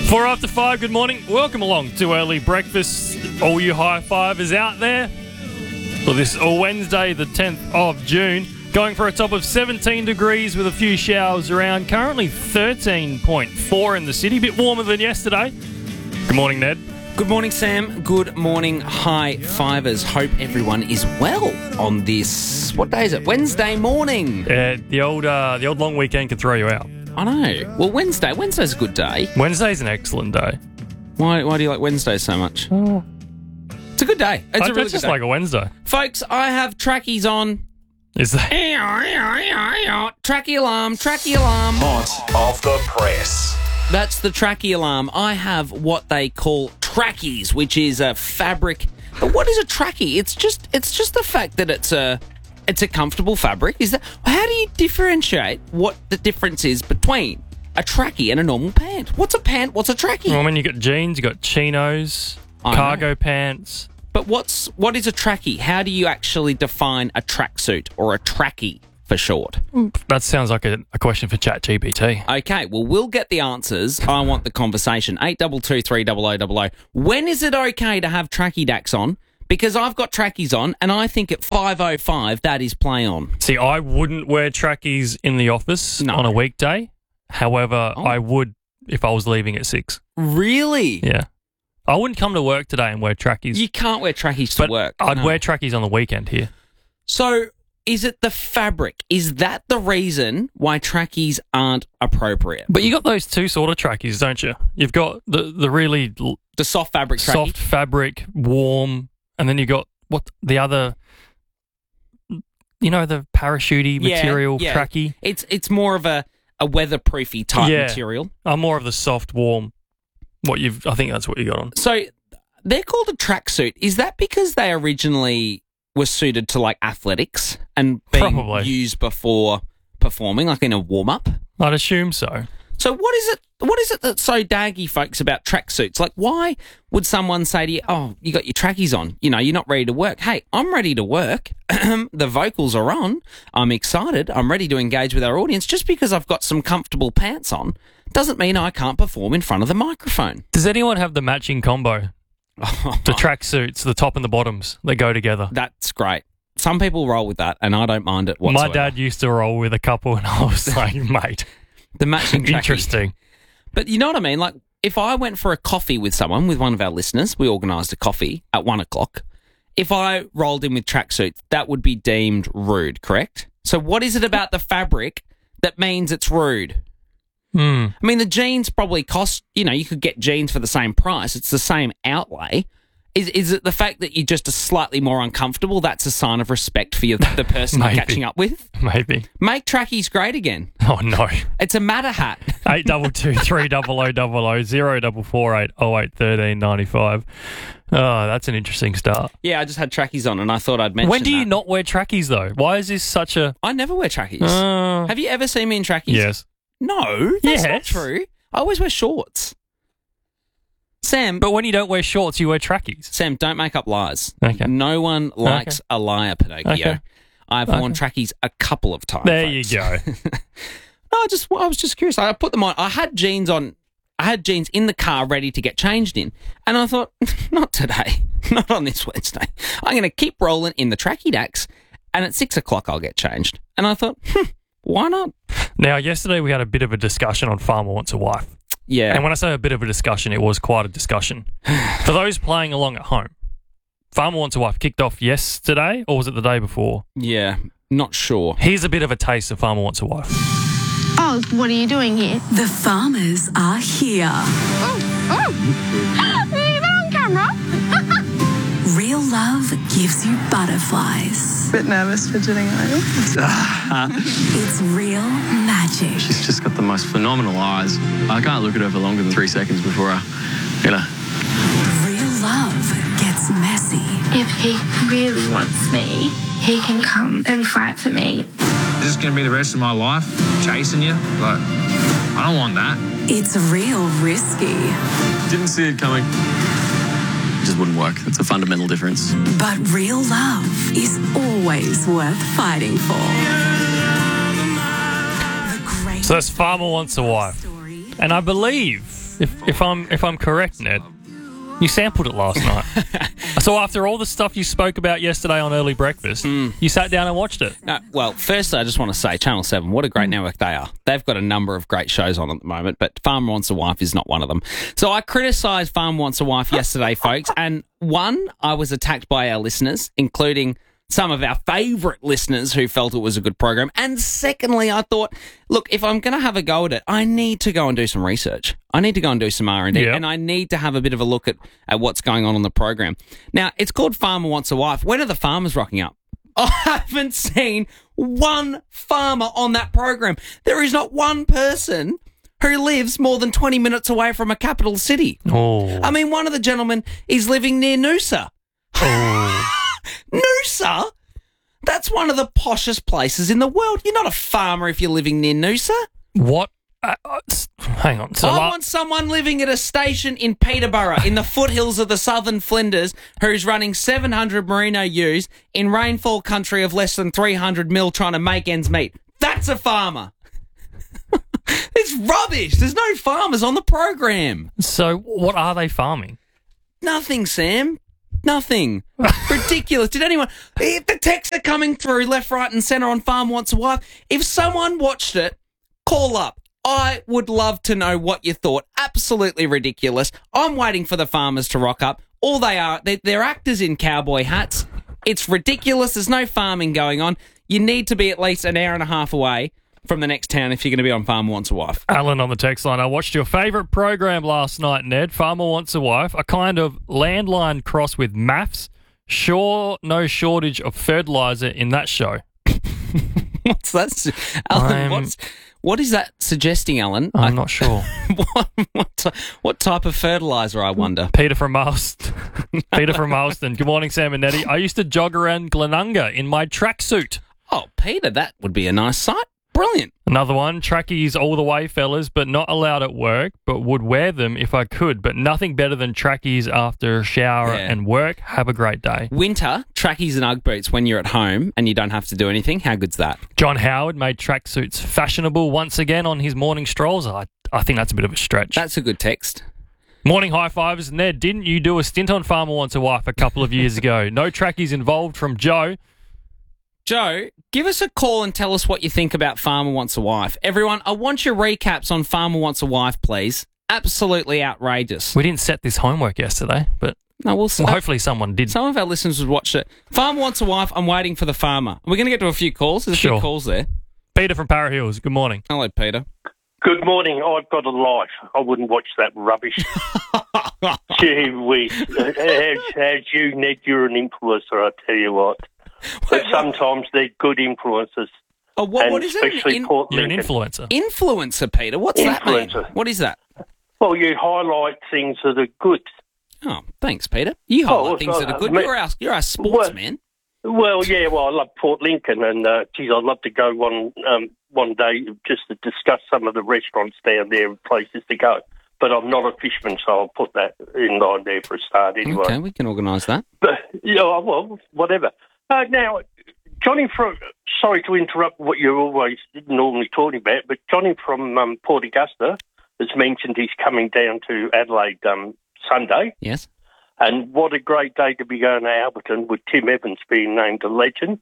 4 after 5, good morning. Welcome along to Early Breakfast, all you high fivers out there. For this Wednesday, the 10th of June, going for a top of 17 degrees with a few showers around. Currently 13.4 in the city, a bit warmer than yesterday. Good morning, Ned. Good morning, Sam. Good morning, high fivers. Hope everyone is well on this, what day is it? Wednesday morning. The old long weekend can throw you out. I know. Well, Wednesday's a good day. Wednesday's an excellent day. Why do you like Wednesdays so much? It's a good day. It's a really It's good just day. like a Wednesday. Folks, I have trackies on. Is that? Trackie alarm, trackie alarm. Hot off the press. That's the trackie alarm. I have what they call trackies, which is a fabric. But what is a trackie? It's just the fact that it's a comfortable fabric. Is that how do you differentiate what the difference is between a trackie and a normal pant? What's a pant? What's a trackie? Well, I mean, you got jeans, you got chinos, cargo pants. But what is a trackie? How do you actually define a tracksuit or a trackie for short? That sounds like a question for ChatGPT. Okay, well, we'll get the answers. I want the conversation. 822 300 00. When is it okay to have trackie dacks on? Because I've got trackies on, and I think at 5:05 that is play on. See, I wouldn't wear trackies in the office on a weekday. However, I would if I was leaving at 6. Really? Yeah. I wouldn't come to work today and wear trackies. You can't wear trackies to work. I'd wear trackies on the weekend here. So, is it the fabric? Is that the reason why trackies aren't appropriate? But you got those two sort of trackies, don't you? You've got the really The soft fabric trackie? soft fabric, warm, and then you got the other, the parachutey material trackie. It's more of a weatherproofy type material. I'm more of the soft, warm. I think that's what you got on. So they're called a tracksuit. Is that because they originally were suited to like athletics and being Probably. used before performing, like in a warm up? I'd assume so. So what is it that's so daggy, folks, about tracksuits? Like, why would someone say to you, "Oh, you got your trackies on. You're not ready to work." Hey, I'm ready to work. The vocals are on. I'm excited. I'm ready to engage with our audience. Just because I've got some comfortable pants on doesn't mean I can't perform in front of the microphone. Does anyone have the matching combo? The tracksuits, the top and the bottoms, they go together. That's great. Some people roll with that, and I don't mind it whatsoever. My dad used to roll with a couple, and I was like, mate, the matching trackie. interesting. But you know what I mean? Like, if I went for a coffee with someone, with one of our listeners, we organised a coffee at 1 o'clock. If I rolled in with tracksuits, that would be deemed rude, correct? So what is it about the fabric that means it's rude? I mean, the jeans probably cost, you could get jeans for the same price. It's the same outlay. Is it the fact that you're just slightly more uncomfortable? That's a sign of respect for the person you're catching up with? Maybe. Make trackies great again. Oh, no. It's a matter hat. 822 300 0448 08 13 95. Oh, that's an interesting start. Yeah, I just had trackies on and I thought I'd mention When do you that. not wear trackies, though? Why is this such a... I never wear trackies. Have you ever seen me in trackies? Yes. No, that's not Yes. true. I always wear shorts. Sam, But when you don't wear shorts, you wear trackies. Sam, don't make up lies. Okay. No one likes a liar, Pinocchio. Okay. I've worn trackies a couple of times. There folks. you go. I was just curious. I put them on. I had jeans on. I had jeans in the car ready to get changed in. And I thought, not today. Not on this Wednesday. I'm going to keep rolling in the trackie dacks. And at 6 o'clock, I'll get changed. And I thought, why not? Now, yesterday we had a bit of a discussion on Farmer Wants a Wife. Yeah. And when I say a bit of a discussion, it was quite a discussion. For those playing along at home, Farmer Wants a Wife kicked off yesterday, or was it the day before? Yeah, not sure. Here's a bit of a taste of Farmer Wants a Wife. Oh, what are you doing here? The farmers are here. You're on camera. Real love gives you butterflies. Bit nervous, fidgeting, aren't you? It's real magic. She's just got the most phenomenal eyes. I can't look at her for longer than 3 seconds before Real love gets messy. If he really wants me, he can come and fight for me. Is this going to be the rest of my life, chasing you? Like, I don't want that. It's real risky. Didn't see it coming. It just wouldn't work. It's a fundamental difference. But real love is always worth fighting for. So that's Farmer Wants a Wife. Story. And I believe if I'm correct, Ned, you sampled it last night. So after all the stuff you spoke about yesterday on Early Breakfast, you sat down and watched it. No, well, first I just want to say Channel 7, what a great network they are. They've got a number of great shows on at the moment, but Farmer Wants a Wife is not one of them. So I criticised Farmer Wants a Wife yesterday, folks, and one, I was attacked by our listeners, including some of our favourite listeners who felt it was a good program. And secondly, I thought, look, if I'm going to have a go at it, I need to go and do some research. I need to go and do some R&D, and I need to have a bit of a look at what's going on the program. Now, it's called Farmer Wants a Wife. When are the farmers rocking up? I haven't seen one farmer on that program. There is not one person who lives more than 20 minutes away from a capital city. Oh. I mean, one of the gentlemen is living near Noosa. Oh. Noosa? That's one of the poshest places in the world. You're not a farmer if you're living near Noosa. What? Hang on. So I want someone living at a station in Peterborough in the foothills of the southern Flinders who's running 700 merino ewes in rainfall country of less than 300 mil trying to make ends meet. That's a farmer. It's rubbish. There's no farmers on the program. So what are they farming? Nothing, Sam. Nothing. Ridiculous. Did anyone... If the texts are coming through left, right and centre on Farm Wants a Wife, if someone watched it, call up. I would love to know what you thought. Absolutely ridiculous. I'm waiting for the farmers to rock up. All they are, they're actors in cowboy hats. It's ridiculous. There's no farming going on. You need to be at least an hour and a half away from the next town if you're going to be on Farmer Wants a Wife. Alan on the text line. I watched your favourite program last night, Ned. Farmer Wants a Wife. A kind of landline cross with maths. Sure, no shortage of fertiliser in that show. What's that? Alan, what is that suggesting, Alan? I'm not sure. What type of fertiliser, I wonder? Peter from Marston. Peter from Marston. Good morning, Sam and Nettie. I used to jog around Glenunga in my tracksuit. Oh, Peter, that would be a nice sight. Brilliant. Another one, trackies all the way, fellas, but not allowed at work, but would wear them if I could, but nothing better than trackies after shower and work. Have a great day. Winter, trackies and Ugg boots when you're at home and you don't have to do anything. How good's that? John Howard made tracksuits fashionable once again on his morning strolls. I think that's a bit of a stretch. That's a good text. Morning high fives. Ned, didn't you do a stint on Farmer Wants a Wife a couple of years ago? No trackies involved from Joe. Joe, give us a call and tell us what you think about Farmer Wants a Wife. Everyone, I want your recaps on Farmer Wants a Wife, please. Absolutely outrageous. We didn't set this homework yesterday, but hopefully someone did. Some of our listeners would watch it. Farmer Wants a Wife, I'm waiting for the farmer. We're going to get to a few calls. There's a few calls there. Peter from Para Hills, good morning. Hello, Peter. Good morning. I've got a life. I wouldn't watch that rubbish. Gee whiz. How's you, Ned? You're an influencer, I tell you what. But sometimes they're good influences. Oh, what is it? You're an influencer. Influencer, Peter. What's that mean? What is that? Well, you highlight things that are good. Oh, thanks, Peter. You highlight things that are good. You're our sportsman. Well, yeah. Well, I love Port Lincoln, and geez, I'd love to go one day just to discuss some of the restaurants down there and places to go. But I'm not a fisherman, so I'll put that in line there for a start anyway. Okay, we can organise that. But well, whatever. Now, Johnny from... Sorry to interrupt what you're always normally talking about, but Johnny from Port Augusta has mentioned he's coming down to Adelaide Sunday. Yes. And what a great day to be going to Alberton with Tim Evans being named a legend.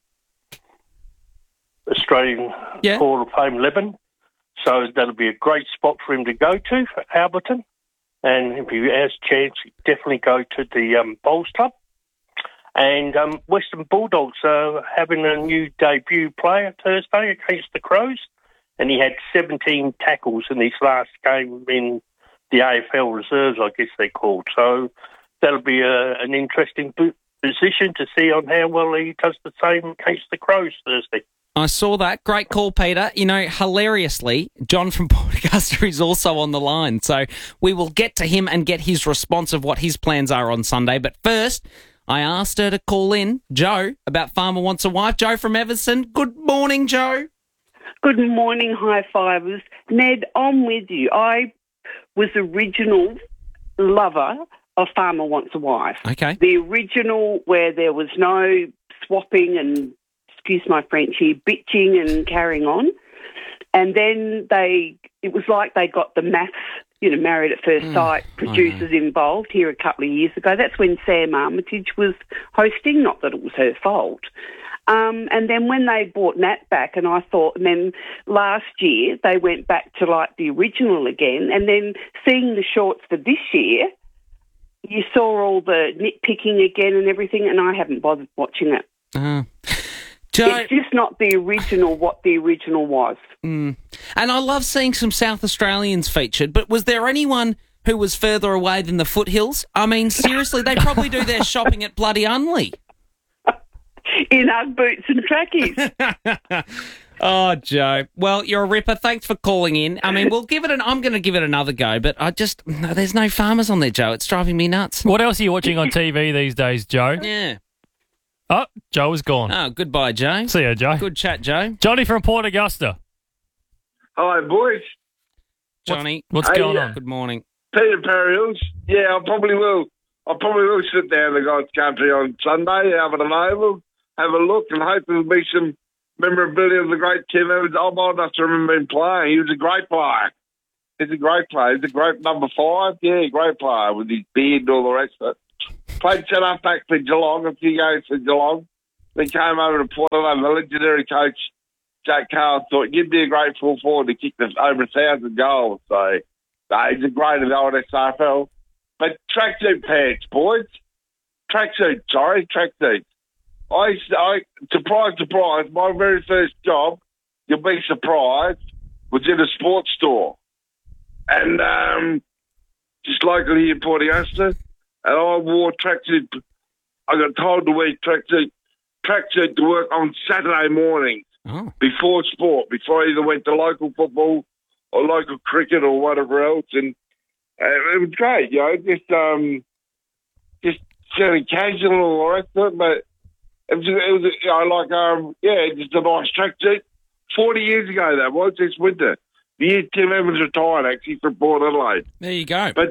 Australian Hall of Fame legend. So that'll be a great spot for him to go to, Alberton. And if he has a chance, definitely go to the Bowls Club. And Western Bulldogs are having a new debut player Thursday against the Crows. And he had 17 tackles in his last game in the AFL Reserves, I guess they're called. So that'll be an interesting position to see on how well he does the same against the Crows Thursday. I saw that. Great call, Peter. You know, hilariously, John from Port Augusta is also on the line. So we will get to him and get his response of what his plans are on Sunday. But first, I asked her to call in, Joe, about Farmer Wants a Wife. Joe from Everson. Good morning, Joe. Good morning, high fivers. Ned, I'm with you. I was original lover of Farmer Wants a Wife. Okay. The original where there was no swapping and, excuse my French here, bitching and carrying on. And then it was like they got the maths Married at First Sight, producers involved here a couple of years ago. That's when Sam Armitage was hosting, not that it was her fault. And then when they brought Nat back, and then last year they went back to like the original again, and then seeing the shorts for this year, you saw all the nitpicking again and everything, and I haven't bothered watching it. It's just not the original what the original was. And I love seeing some South Australians featured, but was there anyone who was further away than the foothills? I mean, seriously, they probably do their shopping at bloody Unley. In Ugg boots and trackies. Oh, Joe. Well, you're a ripper. Thanks for calling in. I mean, I'm going to give it another go, but there's no farmers on there, Joe. It's driving me nuts. What else are you watching on TV these days, Joe? Yeah. Oh, Joe is gone. Oh, goodbye, Joe. See ya, Joe. Good chat, Joe. Johnny from Port Augusta. Hi, boys. Johnny. What's going on? Good morning. Peter Perrils. Yeah, I probably will sit down in the God's country on Sunday, have an oval, have a look, and hope there'll be some memorabilia of the great Tim Evans. I'm old enough to remember him playing. He was a great player. He's a great player. He's a great number 5. Yeah, great player with his beard and all the rest of it. Played centre back for Geelong, a few games for Geelong. Then came over to Port Adelaide. The legendary coach, Jack Carl, thought you'd be a great full forward to kick over 1,000 goals. So he's a great of the old SRFL. But tracksuit pants, boys. Tracksuit. Surprise, my very first job, you'll be surprised, was in a sports store. And just locally here in Port Augusta. And I wore tracksuit. I got told to wear tracksuit to work on Saturday mornings before sport, before I either went to local football or local cricket or whatever else. And it was great, just fairly casual and all the rest of it. But it was just a nice tracksuit. 40 years ago that was, this winter. The year Tim Evans retired, actually, from Port Adelaide. There you go. But,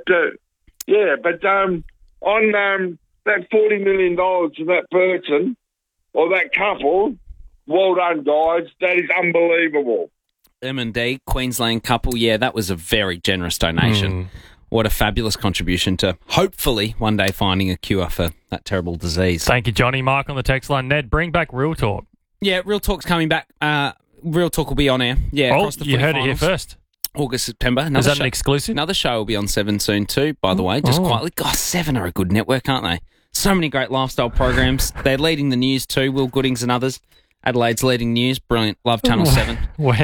on that $40 million to that person or that couple, well done, guys. That is unbelievable. M&D, Queensland couple, yeah, that was a very generous donation. What a fabulous contribution to hopefully one day finding a cure for that terrible disease. Thank you, Johnny. Mark on the text line. Ned, bring back Real Talk. Yeah, Real Talk's coming back. Real Talk will be on air. Yeah, across the you heard finals. it here first. August, September. Is that an exclusive? Another show will be on 7 soon too, by the way. Just quietly. God, 7 are a good network, aren't they? So many great lifestyle programs. They're leading the news too, Will Goodings and others. Adelaide's leading news. Brilliant. Love Channel 7.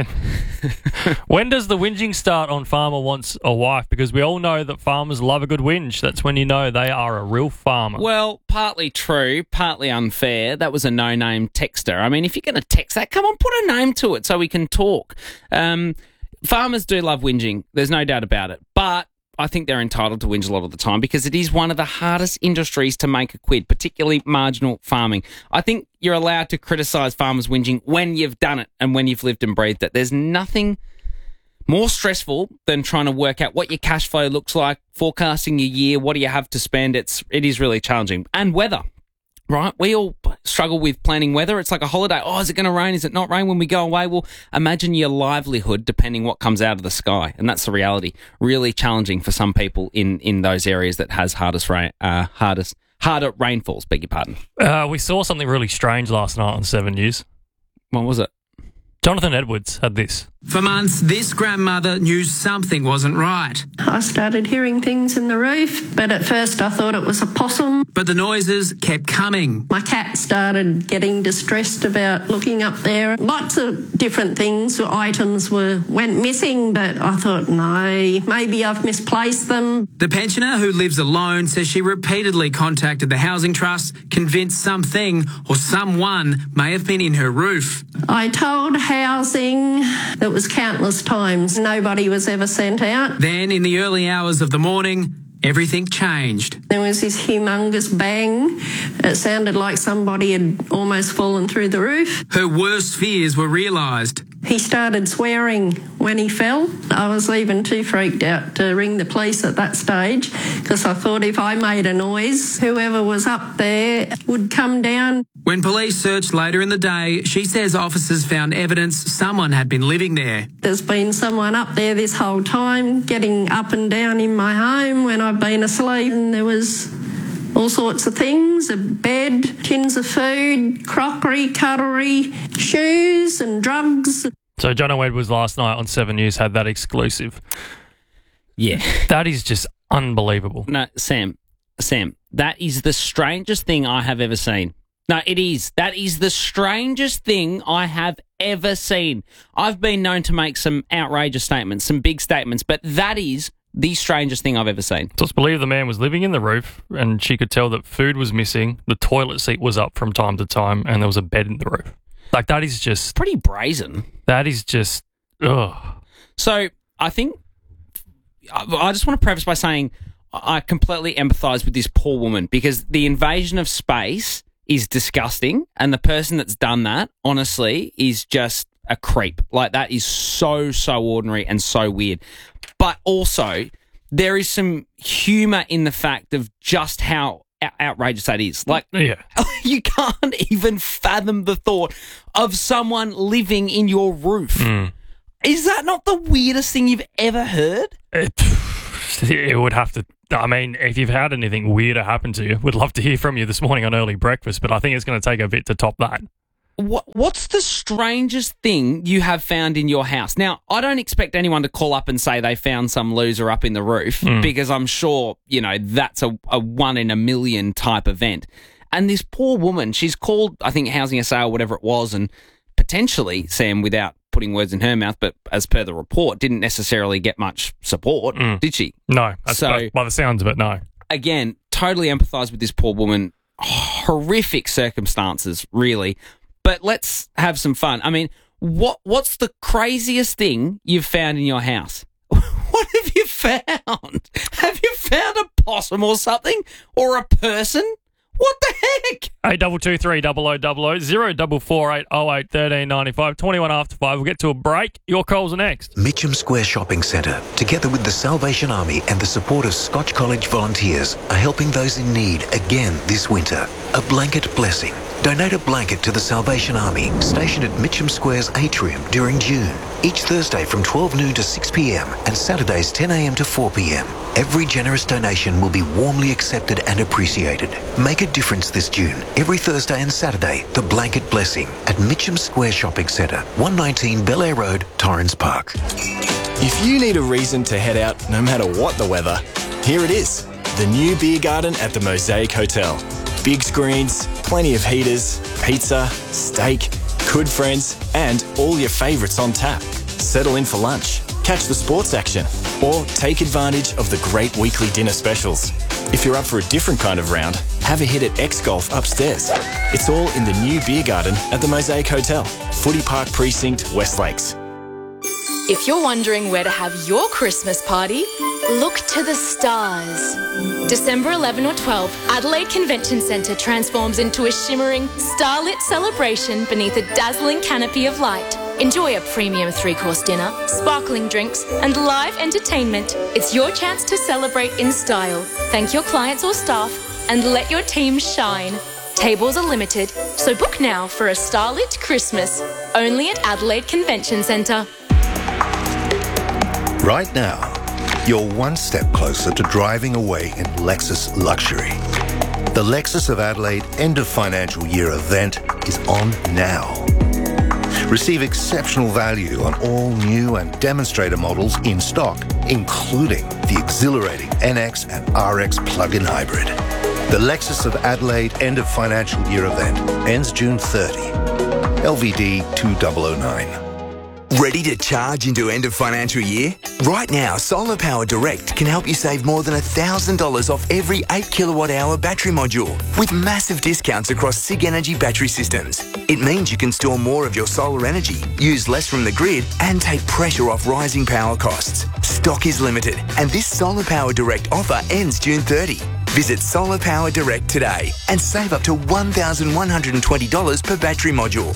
When does the whinging start on Farmer Wants a Wife? Because we all know that farmers love a good whinge. That's when you know they are a real farmer. Well, partly true, partly unfair. That was a no-name texter. I mean, if you're going to text that, come on, put a name to it so we can talk. Farmers do love whinging. There's no doubt about it. But I think they're entitled to whinge a lot of the time because it is one of the hardest industries to make a quid, particularly marginal farming. I think you're allowed to criticise farmers whinging when you've done it and when you've lived and breathed it. There's nothing more stressful than trying to work out what your cash flow looks like, forecasting your year, what do you have to spend. It is really challenging. And weather. Right? We all struggle with planning weather. It's like a holiday. Oh, is it going to rain? Is it not rain when we go away? Well, imagine your livelihood depending what comes out of the sky. And that's the reality. Really challenging for some people in those areas that has harder rainfalls, beg your pardon. We saw something really strange last night on 7 News. What was it? Jonathan Edwards had this. For months, this grandmother knew something wasn't right. I started hearing things in the roof, but at first I thought it was a possum. But the noises kept coming. My cat started getting distressed about looking up there. Lots of different things, items went missing, but I thought, no, maybe I've misplaced them. The pensioner who lives alone says she repeatedly contacted the Housing Trust, convinced something or someone may have been in her roof. I told Housing that was countless times. Nobody was ever sent out. Then, in the early hours of the morning, everything changed. There was this humongous bang. It sounded like somebody had almost fallen through the roof. Her worst fears were realised. He started swearing when he fell. I was even too freaked out to ring the police at that stage because I thought if I made a noise, whoever was up there would come down. When police searched later in the day, she says officers found evidence someone had been living there. There's been someone up there this whole time, getting up and down in my home when I've been asleep, and there was all sorts of things, a bed, tins of food, crockery, cutlery, shoes and drugs. So Jono Edwards last night on 7 News had that exclusive. Yeah. That is just unbelievable. No, Sam, that is the strangest thing I have ever seen. No, it is. That is the strangest thing I have ever seen. I've been known to make some outrageous statements, some big statements, but that is the strangest thing I've ever seen. So it's believed the man was living in the roof and she could tell that food was missing, the toilet seat was up from time to time, and there was a bed in the roof. Like, that is just... pretty brazen. That is just... ugh. So, I think... I just want to preface by saying I completely empathise with this poor woman because the invasion of space is disgusting, and the person that's done that, honestly, is just a creep. Like, that is so ordinary and so weird. But also, there is some humour in the fact of just how outrageous that is. Like, yeah. You can't even fathom the thought of someone living in your roof. Is that not the weirdest thing you've ever heard? It would have to... I mean, if you've had anything weirder happen to you, we'd love to hear from you this morning on Early Breakfast, but I think it's going to take a bit to top that. What's the strangest thing you have found in your house? Now, I don't expect anyone to call up and say they found some loser up in the roof because I'm sure, that's a 1 in a million type event. And this poor woman, she's called, I think, Housing SA or whatever it was, and potentially, Sam, without putting words in her mouth, but as per the report, didn't necessarily get much support, did she? No. By the sounds of it, no. Again, totally empathise with this poor woman. Horrific circumstances, really. But let's have some fun. I mean, what's the craziest thing you've found in your house? What have you found? Have you found a possum or something? Or a person? What the heck? 8223 0000 0448 08 1395 21 after 5. We'll get to a break. Your calls are next. Mitcham Square Shopping Centre, together with the Salvation Army and the support of Scotch College volunteers, are helping those in need again this winter. A blanket blessing. Donate a blanket to the Salvation Army, stationed at Mitcham Square's atrium during June. Each Thursday from 12 noon to 6 p.m. and Saturdays 10 a.m. to 4 p.m. Every generous donation will be warmly accepted and appreciated. Make a difference this June. Every Thursday and Saturday, the Blanket Blessing at Mitcham Square Shopping Centre, 119 Bel Air Road, Torrens Park. If you need a reason to head out no matter what the weather, here it is. The new beer garden at the Mosaic Hotel. Big screens, plenty of heaters, pizza, steak, good friends, and all your favourites on tap. Settle in for lunch, catch the sports action, or take advantage of the great weekly dinner specials. If you're up for a different kind of round, have a hit at X-Golf upstairs. It's all in the new beer garden at the Mosaic Hotel, Footy Park Precinct, West Lakes. If you're wondering where to have your Christmas party, look to the stars. December 11 or 12, Adelaide Convention Centre transforms into a shimmering, starlit celebration beneath a dazzling canopy of light. Enjoy a premium 3-course dinner, sparkling drinks, and live entertainment. It's your chance to celebrate in style, thank your clients or staff, and let your team shine. Tables are limited, so book now for a starlit Christmas, only at Adelaide Convention Centre. Right now, you're one step closer to driving away in Lexus luxury. The Lexus of Adelaide end of financial year event is on now. Receive exceptional value on all new and demonstrator models in stock, including the exhilarating NX and RX plug-in hybrid. The Lexus of Adelaide end of financial year event ends June 30. LVD 2009. Ready to charge into end of financial year? Right now, Solar Power Direct can help you save more than $1,000 off every 8 kilowatt hour battery module with massive discounts across SIG Energy battery systems. It means you can store more of your solar energy, use less from the grid, and take pressure off rising power costs. Stock is limited, and this Solar Power Direct offer ends June 30. Visit Solar Power Direct today and save up to $1,120 per battery module.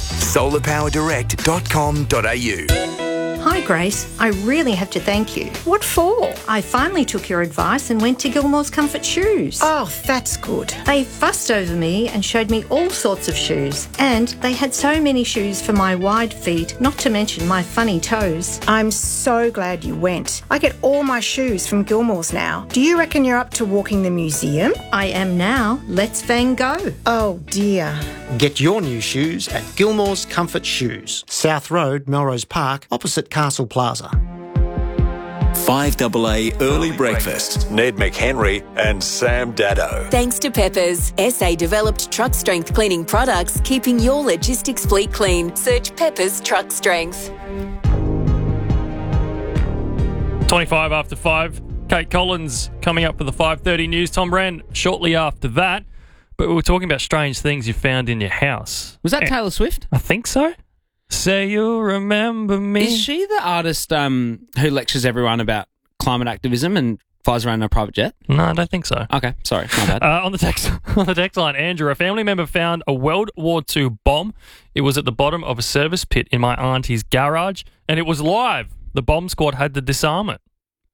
solarpowerdirect.com.au. Hi Grace, I really have to thank you. What for? I finally took your advice and went to Gilmore's Comfort Shoes. Oh, that's good. They fussed over me and showed me all sorts of shoes. And they had so many shoes for my wide feet, not to mention my funny toes. I'm so glad you went. I get all my shoes from Gilmore's now. Do you reckon you're up to walking the museum? I am now. Let's Van Gogh. Oh dear. Get your new shoes at Gilmore's Comfort Shoes, South Road, Melrose Park, opposite Castle Plaza. 5AA Early Breakfast. Ned McHenry and Sam Daddo. Thanks to Peppers, SA-developed truck strength cleaning products, keeping your logistics fleet clean. Search Peppers Truck Strength. 25 after 5. Kate Collins coming up for the 5:30 news. Tom Brand shortly after that. But we were talking about strange things you found in your house. Was that Taylor Swift? I think so. Say you'll remember me. Is she the artist who lectures everyone about climate activism and flies around in a private jet? No, I don't think so. Okay, sorry, my bad. On the text line, Andrew, a family member found a World War II bomb. It was at the bottom of a service pit in my auntie's garage, and it was live. The bomb squad had to disarm it.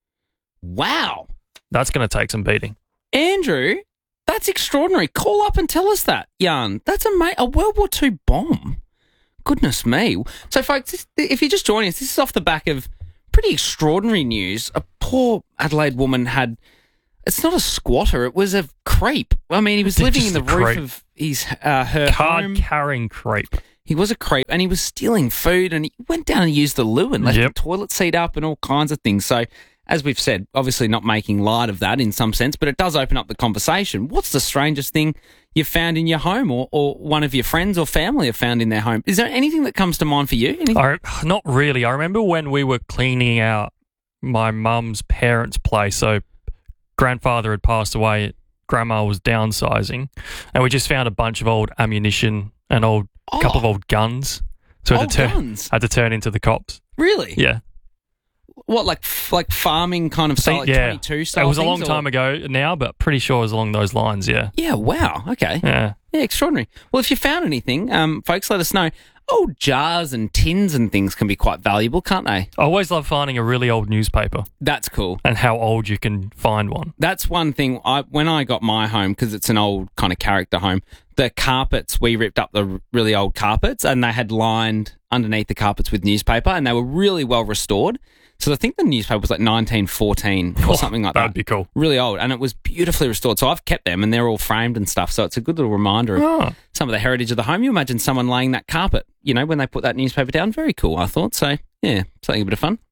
Wow. That's going to take some beating. Andrew, that's extraordinary. Call up and tell us that, Jan. That's a World War II bomb. Goodness me. So, folks, if you're just joining us, this is off the back of pretty extraordinary news. A poor Adelaide woman had... It's not a squatter. It was a creep. I mean, he was living in the roof of her home. Card-carrying creep. He was a creep, and he was stealing food, and he went down and used the loo and left the toilet seat up and all kinds of things. So, as we've said, obviously not making light of that in some sense, but it does open up the conversation. What's the strangest thing you've found in your home or one of your friends or family have found in their home? Is there anything that comes to mind for you? Not really. I remember when we were cleaning out my mum's parents' place. So grandfather had passed away, grandma was downsizing, and we just found a bunch of old ammunition and a couple of old guns. So had to turn into the cops. Really? Yeah. What, like farming kind of style, like 22 style? It was a long time ago now, but pretty sure it was along those lines, yeah. Yeah, wow, okay. Yeah, extraordinary. Well, if you found anything, folks, let us know. Old jars and tins and things can be quite valuable, can't they? I always love finding a really old newspaper. That's cool. And how old you can find one. That's one thing. When I got my home, because it's an old kind of character home, the carpets, we ripped up the really old carpets and they had lined underneath the carpets with newspaper and they were really well restored. So I think the newspaper was like 1914 or something like that. That'd be cool. Really old. And it was beautifully restored. So I've kept them and they're all framed and stuff. So it's a good little reminder of some of the heritage of the home. You imagine someone laying that carpet, when they put that newspaper down. Very cool, I thought. So, yeah, something a bit of fun.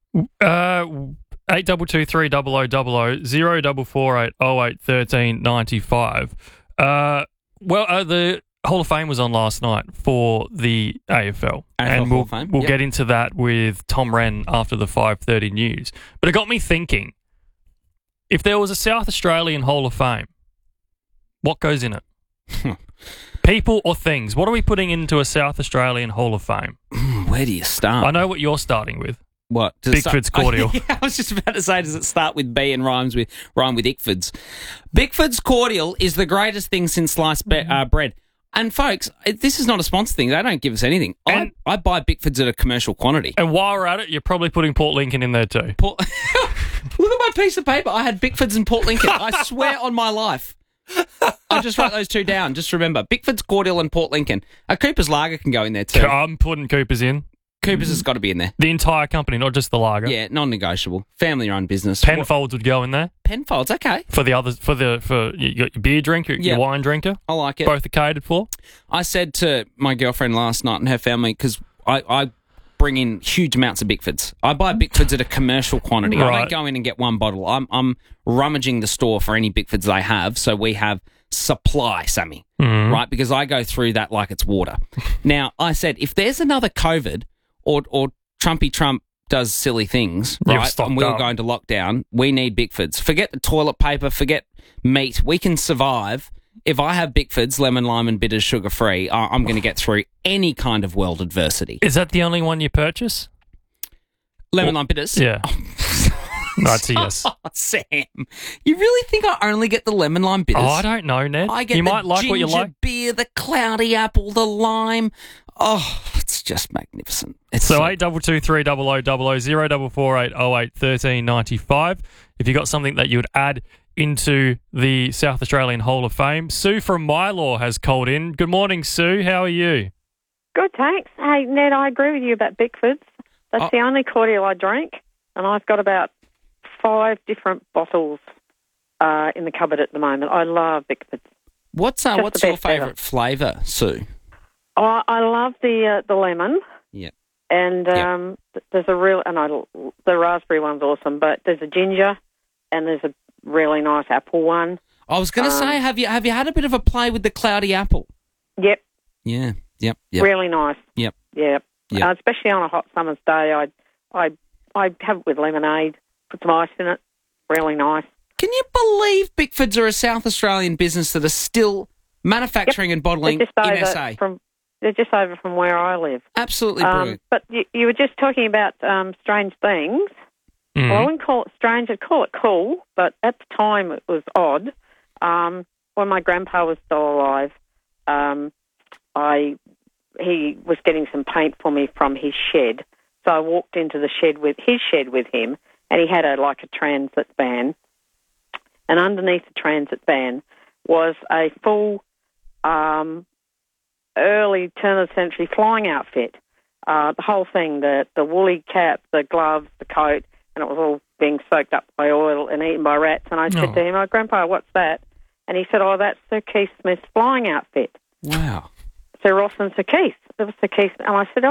8223 0000 0448 08 13 95. The Hall of Fame was on last night for the AFL. And we'll get into that with Tom Wren after the 5:30 news. But it got me thinking, if there was a South Australian Hall of Fame, what goes in it? People or things? What are we putting into a South Australian Hall of Fame? Where do you start? I know what you're starting with. What? Bigford's cordial. I was just about to say, does it start with B and rhyme with Ickford's? Bickford's cordial is the greatest thing since sliced bread. And folks, this is not a sponsor thing. They don't give us anything. I buy Bickford's at a commercial quantity. And while we're at it, you're probably putting Port Lincoln in there too. Look at my piece of paper. I had Bickford's and Port Lincoln. I swear on my life. I just wrote those two down. Just remember, Bickford's cordial and Port Lincoln. A Cooper's lager can go in there too. I'm putting Cooper's in. Cooper's has got to be in there. The entire company, not just the lager. Yeah, non-negotiable. Family-run business. Penfolds would go in there. Penfolds, okay. For the others, for your beer drinker, your wine drinker. I like it. Both are catered for. I said to my girlfriend last night and her family, because I bring in huge amounts of Bickfords. I buy Bickfords at a commercial quantity. Right. I don't go in and get one bottle. I'm rummaging the store for any Bickfords they have, so we have supply, Sammy, right? Because I go through that like it's water. Now, I said, if there's another COVID or Trumpy Trump does silly things, You've right? stocked And we were up. going to lockdown. We need Bickfords. Forget the toilet paper, forget meat. We can survive. If I have Bickfords, lemon, lime and bitters, sugar-free, I'm going to get through any kind of world adversity. Is that the only one you purchase? Lemon, lime, bitters? Yeah. That's a yes. Oh, Sam, you really think I only get the lemon, lime, bitters? Oh, I don't know, Ned. I get you the might like what you ginger like. beer, the cloudy apple, the lime. Oh, it's just magnificent. It's So 8223 0000 0448 08 13 95. If you got something that you would add into the South Australian Hall of Fame, Sue from Mylor has called in. Good morning, Sue. How are you? Good, thanks. Hey, Ned, I agree with you about Bickfords. That's the only cordial I drink, and I've got about 5 different bottles in the cupboard at the moment. I love Bickfords. What's Just your the best favourite flavour, Sue? Oh, I love the lemon. Yeah. And there's a real, the raspberry one's awesome, but there's a ginger, and there's a really nice apple one. I was going to say, have you had a bit of a play with the cloudy apple? Yep. Yeah. Yep. Really nice. Yep. Yep. Yep. Especially on a hot summer's day, I have it with lemonade, put some ice in it. Really nice. Can you believe Bickfords are a South Australian business that are still manufacturing and bottling They're just in over SA? They're just over from where I live. Absolutely brilliant. But you were just talking about strange things. Mm. Well, I wouldn't call it strange. I'd call it cool. But at the time, it was odd. When my grandpa was still alive, he was getting some paint for me from his shed. So I walked into the shed with him, and he had a transit van. And underneath the transit van was a full early turn of the century flying outfit. The whole thing, the woolly cap, the gloves, the coat, and it was all being soaked up by oil and eaten by rats. And I said to him, "Oh, Grandpa, what's that?" And he said, "Oh, that's Sir Keith Smith's flying outfit." Wow. Sir Ross and Sir Keith. It was Sir Keith. And I said,